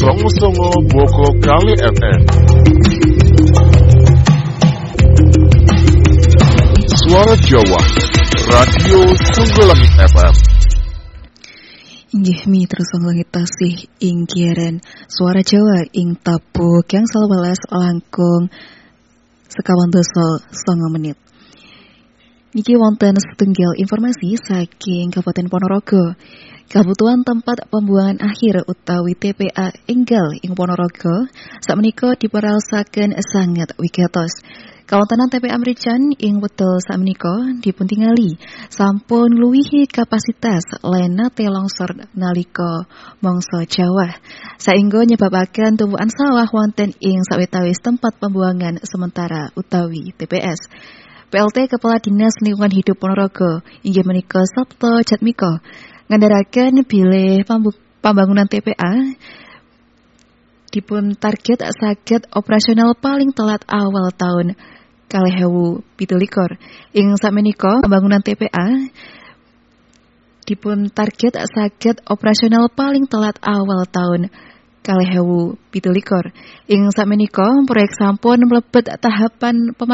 songo Boko Kali FM. Suara Jawa, Radio Songgolangit FM. Inggih terus langit tasih ing kiaran Suara Jawa ing tabuh yang salwelas langkung sekawan doso 9 menit. Niki wonten setunggal informasi saking Kabupaten Ponorogo. Kebutuhan tempat pembuangan akhir utawi TPA enggal ing Ponorogo sakmenika diperalsaken sangat wigatos. Kawontenan TPA Merican ing wedal sakmenika dipuntingali sampun luwihi kapasitas lenate longsor nalika mangsa Jawa saengga nyebabaken tumpukan sawah wonten ing sawetawis tempat pembuangan sementara utawi TPS. PLT Kepala Dinas Lingkungan Hidup Ponorogo inggih menika Sabto Jatmiko ngandharaken bilih pembangunan TPA dipun target saged operasional paling telat awal tahun 2017. Ing sakmenika pembangunan TPA dipun target saged operasional paling telat awal tahun 2017. Ing sakmenika proyek sampun mlebet tahapan